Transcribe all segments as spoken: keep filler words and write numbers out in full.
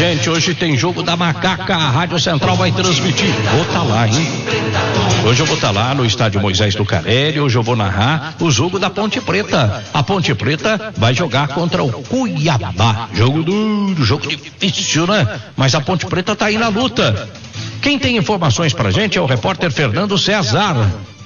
Gente, hoje tem jogo da Macaca, a Rádio Central vai transmitir. Vou estar tá lá, hein? Hoje eu vou estar tá lá no estádio Moisés do Carelli, hoje eu vou narrar o jogo da Ponte Preta. A Ponte Preta vai jogar contra o Cuiabá. Jogo duro, jogo difícil, né? Mas a Ponte Preta tá aí na luta. Quem tem informações pra gente é o repórter Fernando César.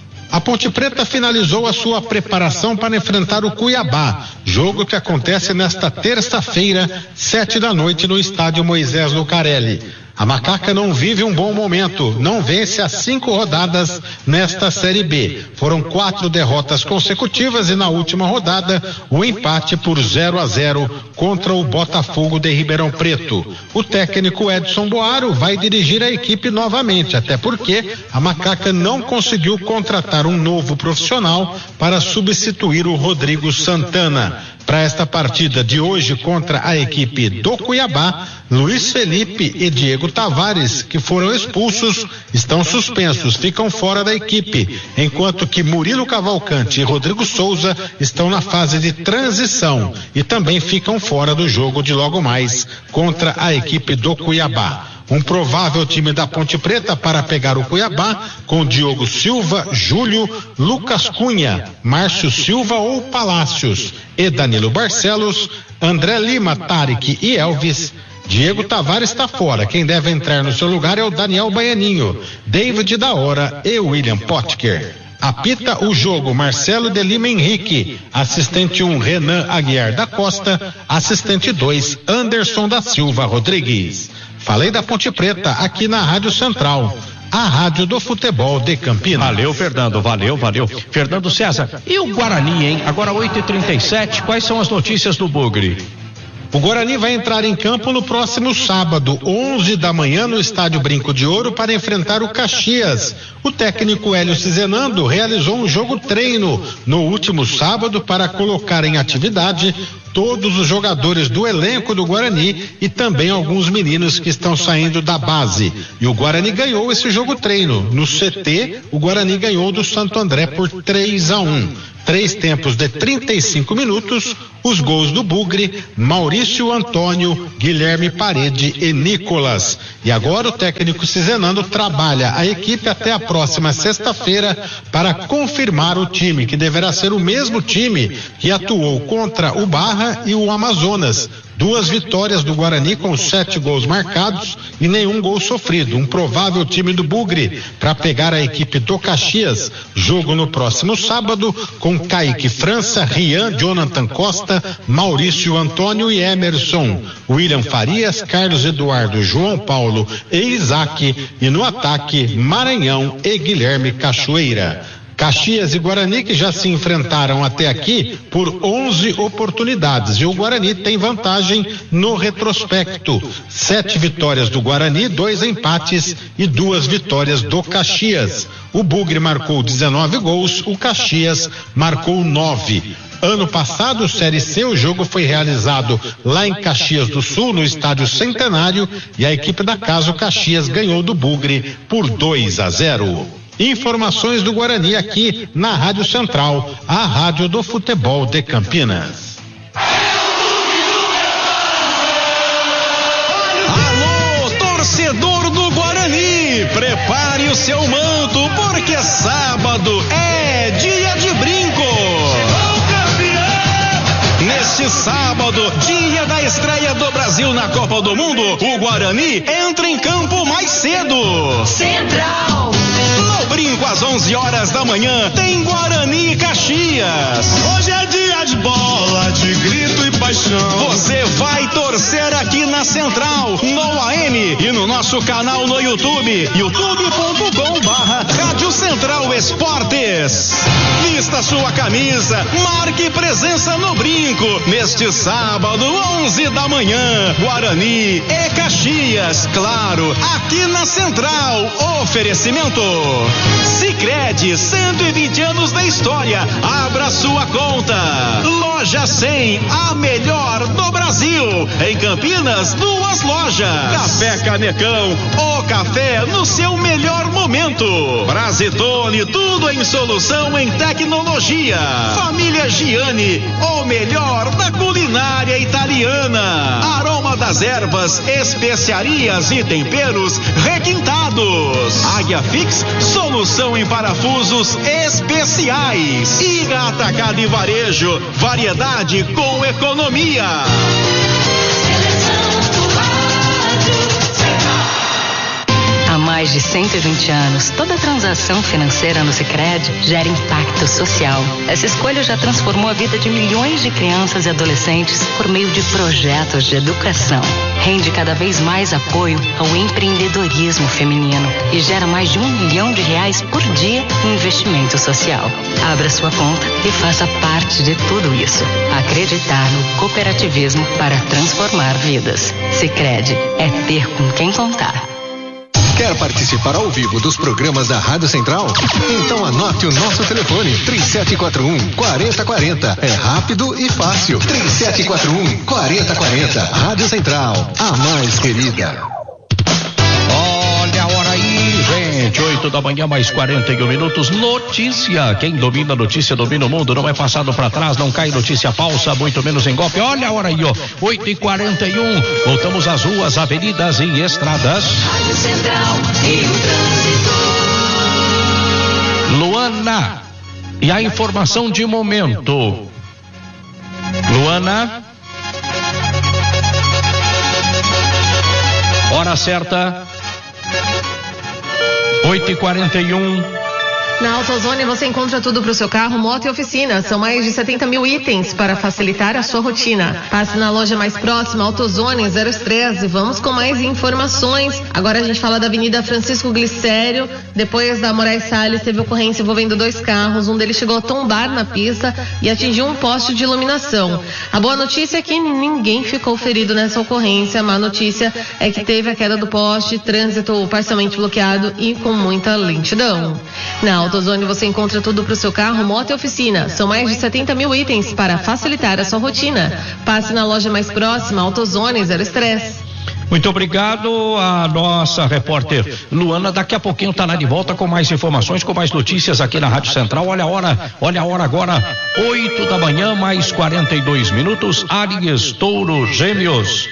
A Ponte Preta finalizou a sua preparação para enfrentar o Cuiabá, jogo que acontece nesta terça-feira, sete da noite, no estádio Moisés Lucarelli. A Macaca não vive um bom momento, não vence as cinco rodadas nesta Série B. Foram quatro derrotas consecutivas e na última rodada o empate por zero a zero contra o Botafogo de Ribeirão Preto. O técnico Edson Boaro vai dirigir a equipe novamente, até porque a Macaca não conseguiu contratar um novo profissional para substituir o Rodrigo Santana. Para esta partida de hoje contra a equipe do Cuiabá, Luiz Felipe e Diego Tavares, que foram expulsos, estão suspensos, ficam fora da equipe, enquanto que Murilo Cavalcante e Rodrigo Souza estão na fase de transição e também ficam fora do jogo de logo mais contra a equipe do Cuiabá. Um provável time da Ponte Preta para pegar o Cuiabá com Diogo Silva, Júlio, Lucas Cunha, Márcio Silva ou Palácios e Danilo Barcelos, André Lima, Tarek e Elvis. Diego Tavares está fora. Quem deve entrar no seu lugar é o Daniel Baianinho, David da Hora e William Potker. Apita o jogo Marcelo de Lima Henrique, assistente um Renan Aguiar da Costa, assistente dois Anderson da Silva Rodrigues. Falei da Ponte Preta aqui na Rádio Central, a rádio do futebol de Campinas. Valeu, Fernando, valeu, valeu. Fernando César, e o Guarani, hein? Agora oito e trinta e sete, quais são as notícias do Bugre? O Guarani vai entrar em campo no próximo sábado, onze da manhã, no estádio Brinco de Ouro, para enfrentar o Caxias. O técnico Hélio Cizenando realizou um jogo treino no último sábado para colocar em atividade todos os jogadores do elenco do Guarani e também alguns meninos que estão saindo da base. E o Guarani ganhou esse jogo treino. No C T, o Guarani ganhou do Santo André por três a um. Três tempos de trinta e cinco minutos, os gols do Bugre, Maurício Antônio, Guilherme Parede e Nicolas. E agora o técnico Cizenando trabalha a equipe até a próxima sexta-feira para confirmar o time, que deverá ser o mesmo time que atuou contra o Barra e o Amazonas. Duas vitórias do Guarani com sete gols marcados e nenhum gol sofrido. Um provável time do Bugre para pegar a equipe do Caxias. Jogo no próximo sábado com Kaique França, Rian, Jonathan Costa, Maurício Antônio e Emerson, William Farias, Carlos Eduardo, João Paulo e Isaac. E no ataque, Maranhão e Guilherme Cachoeira. Caxias e Guarani, que já se enfrentaram até aqui por onze oportunidades, e o Guarani tem vantagem no retrospecto. Sete vitórias do Guarani, dois empates e duas vitórias do Caxias. O Bugre marcou dezenove gols, o Caxias marcou nove. Ano passado, Série C, o jogo foi realizado lá em Caxias do Sul, no estádio Centenário, e a equipe da casa, o Caxias, ganhou do Bugre por dois a zero. Informações do Guarani aqui na Rádio Central, a rádio do futebol de Campinas. Alô, torcedor do Guarani, prepare o seu manto, porque sábado é dia de brinco. Neste sábado, dia da estreia do Brasil na Copa do Mundo, o Guarani entra em campo mais cedo. Central. No brinco às onze horas da manhã, tem Guarani e Caxias. Hoje é dia de bola, de grito e paixão. Você vai torcer aqui na Central, no A M e no nosso canal no YouTube, youtube ponto com barra Rádio Central Esportes. Vista sua camisa, marque presença no brinco. Neste sábado, onze da manhã, Guarani e Caxias, claro, aqui na Central. Oferecimento Sicredi, cento e vinte anos da história. Abra sua conta. Loja cem, a melhor do Brasil. Em Campinas, duas lojas. Café Canecão, o café no seu melhor momento. Brasitone, tudo em solução em tecnologia. Família Giani, o melhor da culinária italiana. Aroma das das ervas, especiarias e temperos requintados. Águia Fix, solução em parafusos especiais. Iga Atacado e Varejo, variedade com economia. Há mais de cento e vinte anos, toda transação financeira no Sicredi gera impacto social. Essa escolha já transformou a vida de milhões de crianças e adolescentes por meio de projetos de educação. Rende cada vez mais apoio ao empreendedorismo feminino e gera mais de um milhão de reais por dia em investimento social. Abra sua conta e faça parte de tudo isso. Acreditar no cooperativismo para transformar vidas. Sicredi é ter com quem contar. Quer participar ao vivo dos programas da Rádio Central? Então anote o nosso telefone, três sete quatro um, quatro zero quatro zero. É rápido e fácil. três sete quatro um, quatro zero quatro zero. Rádio Central, a mais querida. Olha a hora aí, gente. oito da manhã, mais quarenta e um minutos. Notícia. Quem domina a notícia domina o mundo. Não é passado para trás, não cai notícia falsa, muito menos em golpe. Olha a hora aí, ó. oito e quarenta e um. Voltamos às ruas, avenidas e estradas. Rádio Central e o trânsito. Luana. E a informação de momento. Luana. Hora certa. oito e quarenta e um. Na AutoZone você encontra tudo para o seu carro, moto e oficina. São mais de setenta mil itens para facilitar a sua rotina. Passe na loja mais próxima, AutoZone, zero estresse. Vamos com mais informações. Agora a gente fala da Avenida Francisco Glicério. Depois da Moraes Salles, teve ocorrência envolvendo dois carros. Um deles chegou a tombar na pista e atingiu um poste de iluminação. A boa notícia é que ninguém ficou ferido nessa ocorrência. A má notícia é que teve a queda do poste, trânsito parcialmente bloqueado e com muita lentidão. Na AutoZone você encontra tudo para o seu carro, moto e oficina. São mais de setenta mil itens para facilitar a sua rotina. Passe na loja mais próxima, AutoZone, zero estresse. Muito obrigado a nossa repórter Luana. Daqui a pouquinho tá lá de volta com mais informações, com mais notícias aqui na Rádio Central. Olha a hora, olha a hora agora, oito da manhã, mais quarenta e dois minutos. Áries, Touro, Gêmeos.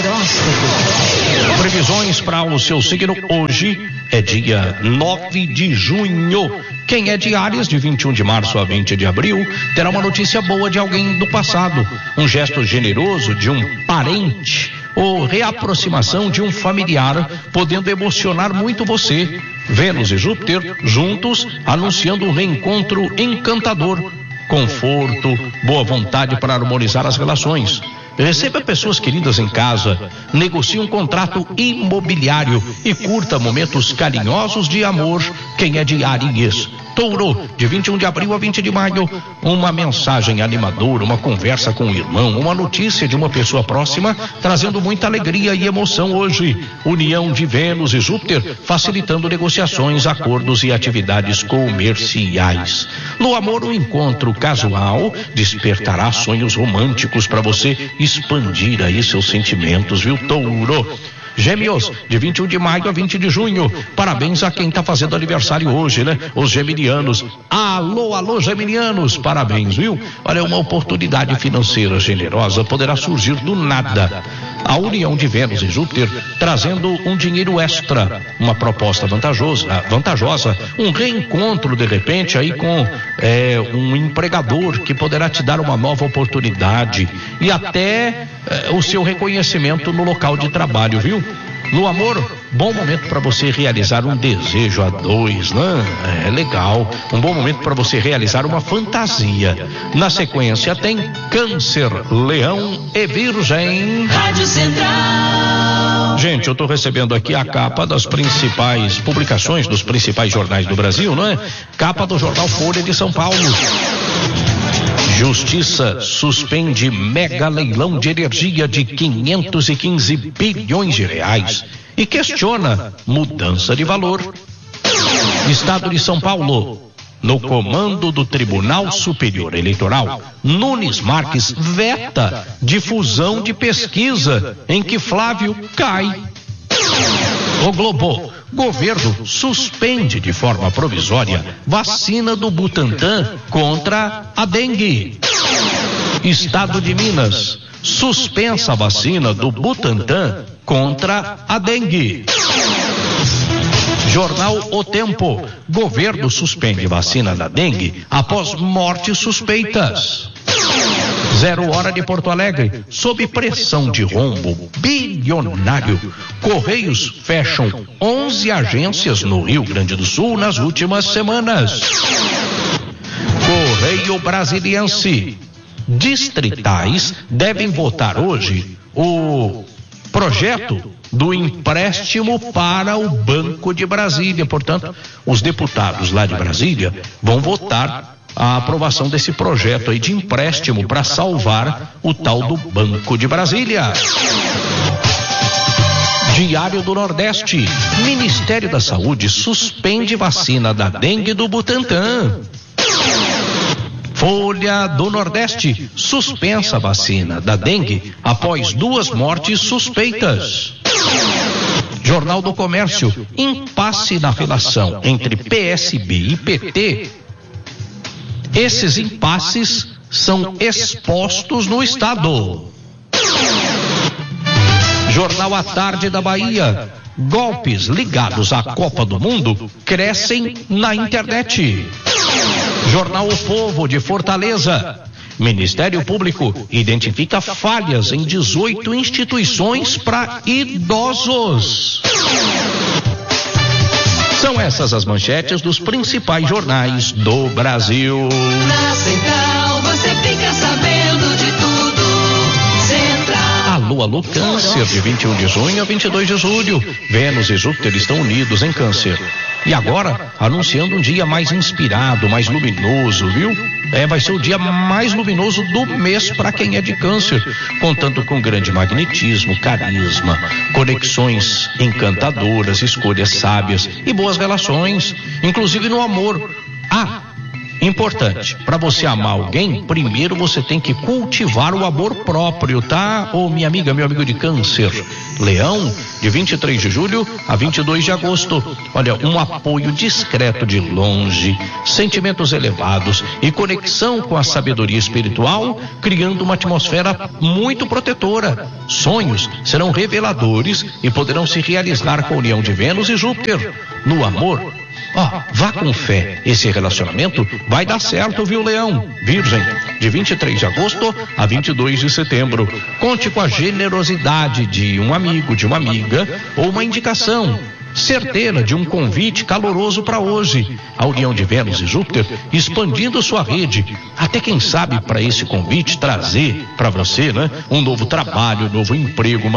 Horóscopo. Previsões para o seu signo hoje é dia nove de junho. Quem é de Áries, de vinte e um de março a vinte de abril, terá uma notícia boa de alguém do passado, um gesto generoso de um parente ou reaproximação de um familiar, podendo emocionar muito você. Vênus e Júpiter juntos, anunciando um reencontro encantador, conforto, boa vontade para harmonizar as relações. Receba pessoas queridas em casa, negocie um contrato imobiliário e curta momentos carinhosos de amor. Quem é de Áries? Touro, de vinte e um de abril a vinte de maio, uma mensagem animadora, uma conversa com o irmão, uma notícia de uma pessoa próxima, trazendo muita alegria e emoção hoje. União de Vênus e Júpiter, facilitando negociações, acordos e atividades comerciais. No amor, um encontro casual despertará sonhos românticos para você expandir aí seus sentimentos, viu, Touro? Gêmeos, de vinte e um de maio a vinte de junho. Parabéns a quem está fazendo aniversário hoje, né? Os geminianos. Alô, alô, geminianos. Parabéns, viu? Olha, uma oportunidade financeira generosa poderá surgir do nada. A união de Vênus e Júpiter trazendo um dinheiro extra, uma proposta vantajosa, vantajosa, um reencontro de repente aí com é, um empregador que poderá te dar uma nova oportunidade e até é, o seu reconhecimento no local de trabalho, viu? No amor, bom momento para você realizar um desejo a dois, né? É legal. Um bom momento para você realizar uma fantasia. Na sequência tem Câncer, Leão e Virgem. Rádio Central. Gente, eu tô recebendo aqui a capa das principais publicações dos principais jornais do Brasil, não é? Capa do jornal Folha de São Paulo. Justiça suspende mega leilão de energia de quinhentos e quinze bilhões de reais e questiona mudança de valor. Estado de São Paulo. No comando do Tribunal Superior Eleitoral, Nunes Marques veta difusão de pesquisa em que Flávio cai. O Globo. Governo suspende de forma provisória vacina do Butantan contra a dengue. Estado de Minas. suspensa a vacina do Butantan contra a dengue. Jornal O Tempo. Governo suspende vacina da dengue após mortes suspeitas. Zero Hora de Porto Alegre. Sob pressão de rombo bilionário, Correios fecham onze agências no Rio Grande do Sul nas últimas semanas. Correio Brasiliense. Distritais devem votar hoje o projeto do empréstimo para o Banco de Brasília. Portanto, os deputados lá de Brasília vão votar a aprovação desse projeto aí de empréstimo para salvar o tal do Banco de Brasília. Diário do Nordeste. Ministério da Saúde suspende vacina da dengue do Butantan. Folha do Nordeste. Suspensa a vacina da dengue após duas mortes suspeitas. Jornal do Comércio. Impasse na relação entre P S B e P T. Esses impasses são expostos no Estado. Jornal à Tarde da Bahia. Golpes ligados à Copa do Mundo crescem na internet. Jornal O Povo de Fortaleza. Ministério Público identifica falhas em dezoito instituições para idosos. São essas as manchetes dos principais jornais do Brasil. Na Central você fica sabendo de tudo. Central. Alô, alô, Câncer, de vinte e um de junho a vinte e dois de julho. Vênus e Júpiter estão unidos em Câncer. E agora, anunciando um dia mais inspirado, mais luminoso, viu? É, vai ser o dia mais luminoso do mês para quem é de Câncer, contando com grande magnetismo, carisma, conexões encantadoras, escolhas sábias e boas relações, inclusive no amor. Ah, importante, para você amar alguém, primeiro você tem que cultivar o amor próprio, tá? Ô, minha amiga, meu amigo de Câncer. Leão, de vinte e três de julho a vinte e dois de agosto. Olha, um apoio discreto de longe, sentimentos elevados e conexão com a sabedoria espiritual, criando uma atmosfera muito protetora. Sonhos serão reveladores e poderão se realizar com a união de Vênus e Júpiter. No amor, ó, oh, vá com fé, esse relacionamento vai dar certo, viu, Leão? Virgem, de vinte e três de agosto a vinte e dois de setembro. Conte com a generosidade de um amigo, de uma amiga ou uma indicação certeira de um convite caloroso para hoje. A união de Vênus e Júpiter expandindo sua rede, até quem sabe para esse convite trazer para você, né, um novo trabalho, um novo emprego, uma